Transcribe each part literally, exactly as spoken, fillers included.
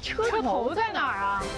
车头在哪儿啊？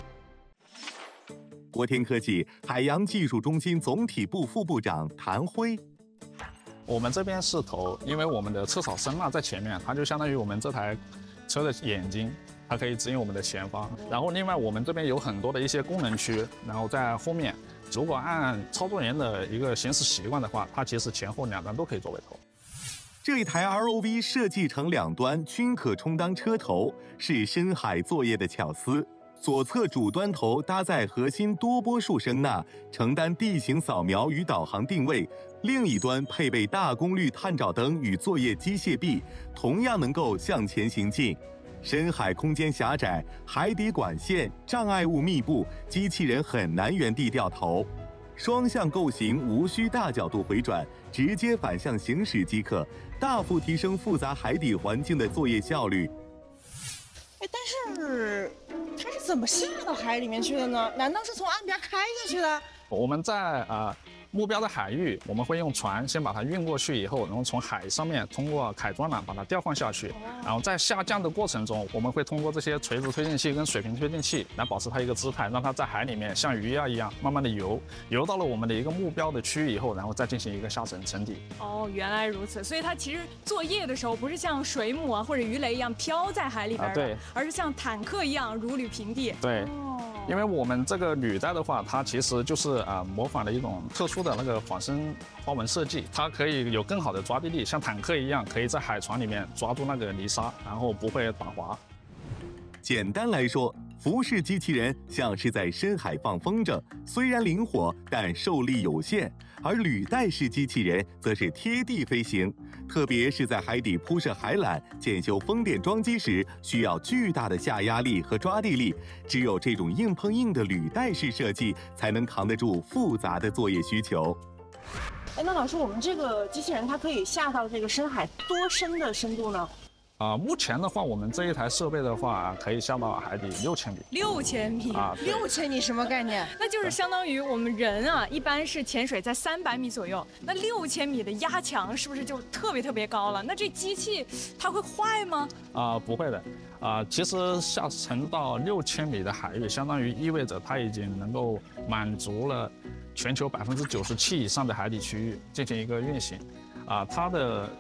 国天科技海洋技术中心总体部副部长谭辉。 我们这边是头，因为我们的车槽声呐在前面，它就相当于我们这台车的眼睛，它可以指引我们的前方。然后另外我们这边有很多的一些功能区，然后在后面，如果按操作员的一个行驶习惯的话，它其实前后两端都可以作为头。 这一台 R O V 设计成两端均可充当车头，是深海作业的巧思。左侧主端头搭载核心多波束声呐，承担地形扫描与导航定位；另一端配备大功率探照灯与作业机械臂，同样能够向前行进。深海空间狭窄，海底管线障碍物密布，机器人很难原地掉头。双向构型无需大角度回转，直接反向行驶即可，大幅提升复杂海底环境的作业效率。 哎，但是它是怎么下到海里面去的呢？难道是从岸边开下去的？ 我们在呃目标的海域，我们会用船先把它运过去，以后，然后从海上面通过凯装缆把它吊放下去，然后在下降的过程中，我们会通过这些垂直推进器跟水平推进器来保持它一个姿态，让它在海里面像鱼呀一样慢慢的游，游到了我们的一个目标的区域以后，然后再进行一个下沉沉底。 哦，原来如此，所以它其实作业的时候不是像水母啊或者鱼雷一样飘在海里边的， 啊对， 而是像坦克一样如履平地。 对。 哦因为我们这个履带的话，它其实就是啊、呃、模仿了一种特殊的那个仿生花纹设计，它可以有更好的抓地力，像坦克一样，可以在海床里面抓住那个泥沙，然后不会打滑。 简单来说，浮式机器人像是在深海放风筝，虽然灵活，但受力有限；而履带式机器人则是贴地飞行，特别是在海底铺设海缆、检修风电装机时，需要巨大的下压力和抓地力。只有这种硬碰硬的履带式设计，才能扛得住复杂的作业需求。 哎，那老师，我们这个机器人它可以下到这个深海多深的深度呢？ 啊、呃，目前的话，我们这一台设备的话，可以下到海底六千米。 六千米啊， 六千米什么概念？ 那就是相当于我们人啊，一般是潜水在三百米左右，那六千米的压强是不是就特别特别高了？那这机器它会坏吗？ 啊、呃，不会的。啊、呃，其实下沉到六千米的海域，相当于意味着它已经能够满足了全球百分之九十七以上的海底区域进行一个运行。啊、呃，它的